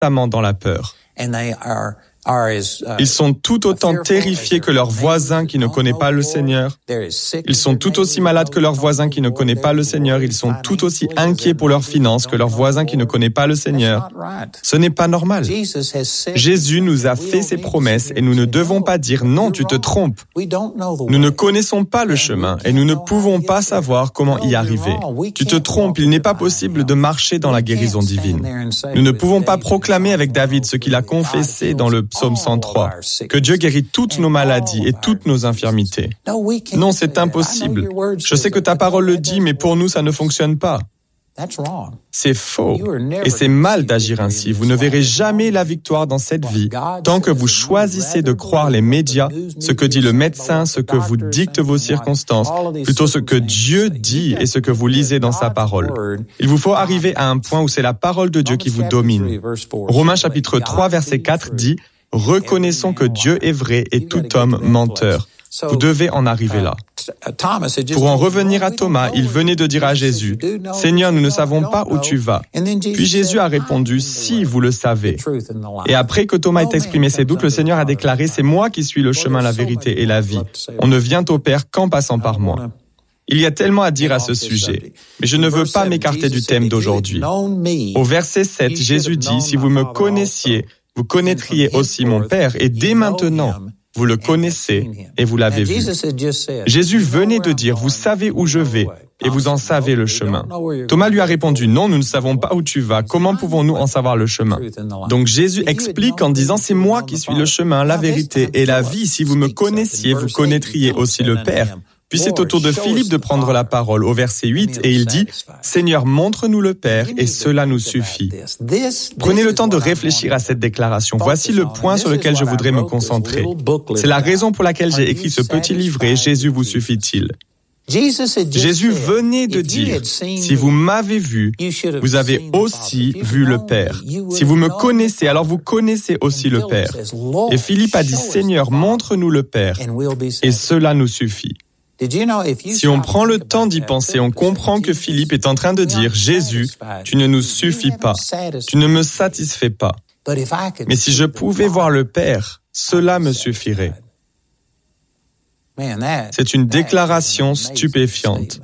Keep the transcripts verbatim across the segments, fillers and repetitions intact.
constamment dans la peur. Ils sont tout autant terrifiés que leur voisin qui ne connaît pas le Seigneur. Ils sont tout aussi malades que leur voisin qui ne connaît pas le Seigneur. Ils sont tout aussi inquiets pour leurs finances que leur voisin qui ne connaît pas le Seigneur. Ce n'est pas normal. Jésus nous a fait ses promesses et nous ne devons pas dire « Non, tu te trompes ». Nous ne connaissons pas le chemin et nous ne pouvons pas savoir comment y arriver. Tu te trompes, il n'est pas possible de marcher dans la guérison divine. Nous ne pouvons pas proclamer avec David ce qu'il a confessé dans le Psaume cent trois, que Dieu guérit toutes nos maladies et toutes nos infirmités. Non, c'est impossible. Je sais que ta parole le dit, mais pour nous, ça ne fonctionne pas. C'est faux. Et c'est mal d'agir ainsi. Vous ne verrez jamais la victoire dans cette vie tant que vous choisissez de croire les médias, ce que dit le médecin, ce que vous dictent vos circonstances, plutôt ce que Dieu dit et ce que vous lisez dans sa parole. Il vous faut arriver à un point où c'est la parole de Dieu qui vous domine. Romains chapitre trois, verset quatre dit « Reconnaissons que Dieu est vrai et tout homme menteur ». Vous devez en arriver là. Pour en revenir à Thomas, il venait de dire à Jésus, « Seigneur, nous ne savons pas où tu vas. » Puis Jésus a répondu, « Si, vous le savez. » Et après que Thomas ait exprimé ses doutes, le Seigneur a déclaré, « C'est moi qui suis le chemin, la vérité et la vie. On ne vient au Père qu'en passant par moi. » Il y a tellement à dire à ce sujet, mais je ne veux pas m'écarter du thème d'aujourd'hui. Au verset sept, Jésus dit, « Si vous me connaissiez, vous connaîtriez aussi mon Père, et dès maintenant, vous le connaissez et vous l'avez vu. » Jésus venait de dire, « Vous savez où je vais et vous en savez le chemin. » Thomas lui a répondu, « Non, nous ne savons pas où tu vas. Comment pouvons-nous en savoir le chemin ?» Donc Jésus explique en disant, « C'est moi qui suis le chemin, la vérité et la vie. Si vous me connaissiez, vous connaîtriez aussi le Père. » Puis c'est au tour de Philippe de prendre la parole au verset huit et il dit « Seigneur, montre-nous le Père et cela nous suffit. » Prenez le temps de réfléchir à cette déclaration. Voici le point sur lequel je voudrais me concentrer. C'est la raison pour laquelle j'ai écrit ce petit livret « Jésus vous suffit-il » Jésus venait de dire « Si vous m'avez vu, vous avez aussi vu le Père. Si vous me connaissez, alors vous connaissez aussi le Père. » Et Philippe a dit « Seigneur, montre-nous le Père et cela nous suffit. » Si on prend le temps d'y penser, on comprend que Philippe est en train de dire « Jésus, tu ne nous suffis pas, tu ne me satisfais pas. Mais si je pouvais voir le Père, cela me suffirait. » C'est une déclaration stupéfiante.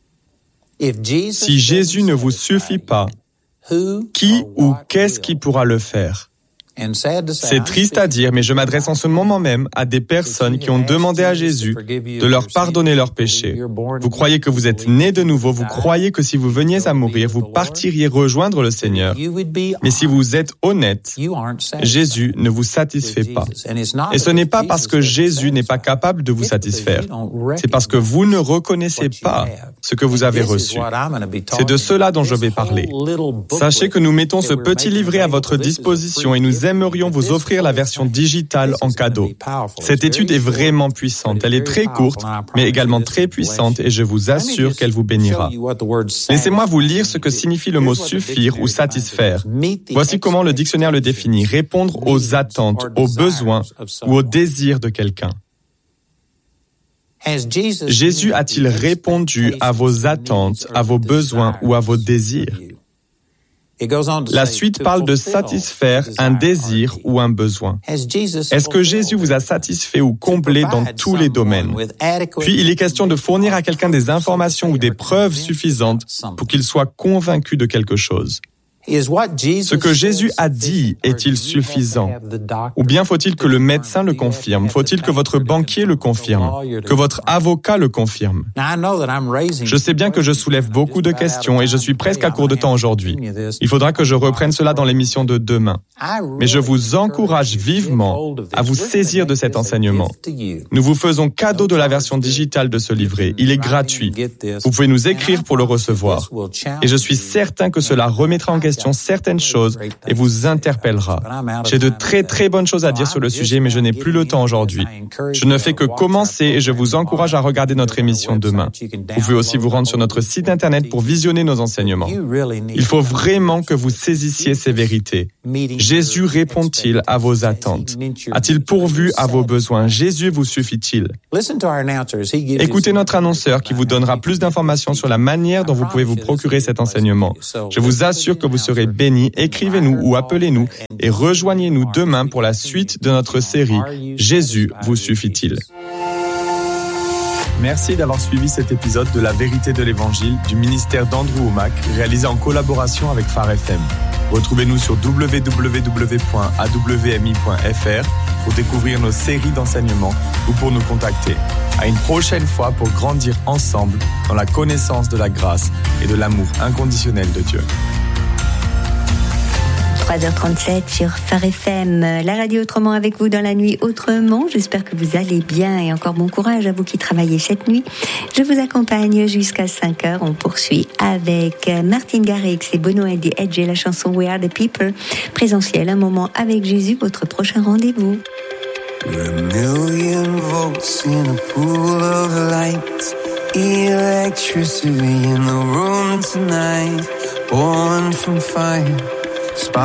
Si Jésus ne vous suffit pas, qui ou qu'est-ce qui pourra le faire? C'est triste à dire, mais je m'adresse en ce moment même à des personnes qui ont demandé à Jésus de leur pardonner leurs péchés. Vous croyez que vous êtes nés de nouveau, vous croyez que si vous veniez à mourir, vous partiriez rejoindre le Seigneur. Mais si vous êtes honnête, Jésus ne vous satisfait pas. Et ce n'est pas parce que Jésus n'est pas capable de vous satisfaire. C'est parce que vous ne reconnaissez pas ce que vous avez reçu. C'est de cela dont je vais parler. Sachez que nous mettons ce petit livret à votre disposition et nous aimerions vous offrir la version digitale en cadeau. Cette étude est vraiment puissante. Elle est très courte, mais également très puissante et je vous assure qu'elle vous bénira. Laissez-moi vous lire ce que signifie le mot suffire ou satisfaire. Voici comment le dictionnaire le définit. Répondre aux attentes, aux besoins ou aux désirs de quelqu'un. Jésus a-t-il répondu à vos attentes, à vos besoins ou à vos désirs? La suite parle de satisfaire un désir ou un besoin. Est-ce que Jésus vous a satisfait ou comblé dans tous les domaines? Puis il est question de fournir à quelqu'un des informations ou des preuves suffisantes pour qu'il soit convaincu de quelque chose. Ce que Jésus a dit est-il suffisant? Ou bien faut-il que le médecin le confirme? Faut-il que votre banquier le confirme? Que votre avocat le confirme? Je sais bien que je soulève beaucoup de questions et je suis presque à court de temps aujourd'hui. Il faudra que je reprenne cela dans l'émission de demain. Mais je vous encourage vivement à vous saisir de cet enseignement. Nous vous faisons cadeau de la version digitale de ce livret. Il est gratuit. Vous pouvez nous écrire pour le recevoir. Et je suis certain que cela remettra en question certaines choses et vous interpellera. J'ai de très très bonnes choses à dire sur le sujet, mais je n'ai plus le temps aujourd'hui. Je ne fais que commencer et je vous encourage à regarder notre émission demain. Vous pouvez aussi vous rendre sur notre site internet pour visionner nos enseignements. Il faut vraiment que vous saisissiez ces vérités. Jésus répond-il à vos attentes? A-t-il pourvu à vos besoins? Jésus vous suffit-il? Écoutez notre annonceur qui vous donnera plus d'informations sur la manière dont vous pouvez vous procurer cet enseignement. Je vous assure que vous serez bénis. Écrivez-nous ou appelez-nous et rejoignez-nous demain pour la suite de notre série « Jésus vous suffit-il ». Merci d'avoir suivi cet épisode de La Vérité de l'Évangile du ministère d'Andrew Wommack, réalisé en collaboration avec Phare F M. Retrouvez-nous sur w w w point a w m i point f r pour découvrir nos séries d'enseignements ou pour nous contacter. À une prochaine fois pour grandir ensemble dans la connaissance de la grâce et de l'amour inconditionnel de Dieu. trois heures trente-sept sur Phare F M, la radio autrement avec vous dans la nuit autrement. J'espère que vous allez bien et encore bon courage à vous qui travaillez cette nuit. Je vous accompagne jusqu'à cinq heures. On poursuit avec Martin Garrix et Bono and the Edge et la chanson We Are the People. Présentiel, un moment avec Jésus, votre prochain rendez-vous. A million volts in a pool of light, electricity in the room tonight, born from fire.